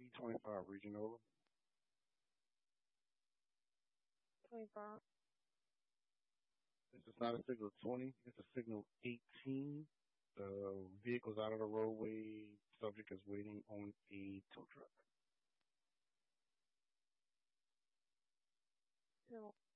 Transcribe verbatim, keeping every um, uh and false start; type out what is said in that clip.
E twenty-five Regional. twenty-five. This is not a signal twenty, it's a signal eighteen. The vehicle's out of the roadway. Subject is waiting on a tow truck. No.